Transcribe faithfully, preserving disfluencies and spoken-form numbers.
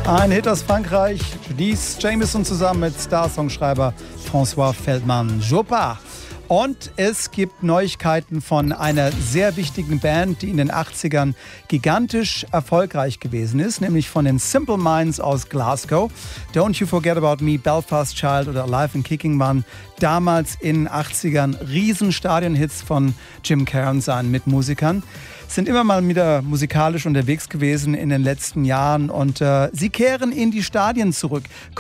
Ein Hit aus Frankreich, Denise Jamison zusammen mit Star-Songschreiber François Feldman. Jopa. Und es gibt Neuigkeiten von einer sehr wichtigen Band, die in den achtzigern gigantisch erfolgreich gewesen ist, nämlich von den Simple Minds aus Glasgow. Don't You Forget About Me, Belfast Child oder Alive and Kicking waren damals in den achtzigern Riesenstadionhits von Jim Kerr und seinen Mitmusikern. Sind immer mal wieder musikalisch unterwegs gewesen in den letzten Jahren und äh, sie kehren in die Stadien zurück.